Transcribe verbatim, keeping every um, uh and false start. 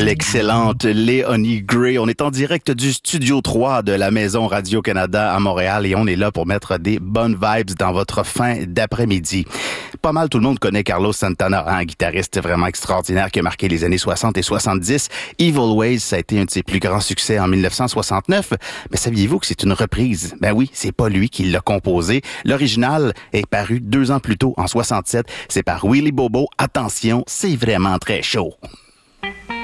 L'excellente Léonie Gray. On est en direct du Studio trois de la Maison Radio-Canada à Montréal et on est là pour mettre des bonnes vibes dans votre fin d'après-midi. Pas mal tout le monde connaît Carlos Santana, hein, un guitariste vraiment extraordinaire qui a marqué les années soixante et soixante-dix. Evil Ways, ça a été un de ses plus grands succès en dix-neuf cent soixante-neuf. Mais saviez-vous que c'est une reprise? Ben oui, c'est pas lui qui l'a composé. L'original est paru deux ans plus tôt, en soixante-sept. C'est par Willie Bobo. Attention, c'est vraiment très chaud.